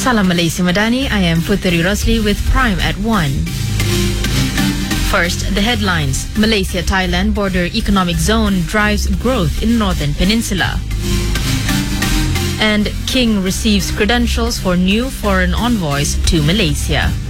Salam Malaysia Madani, I am Puteri Rosli with Prime at 1. First, the headlines. Malaysia-Thailand border economic zone drives growth in Northern Peninsula. And King receives credentials for new foreign envoys to Malaysia.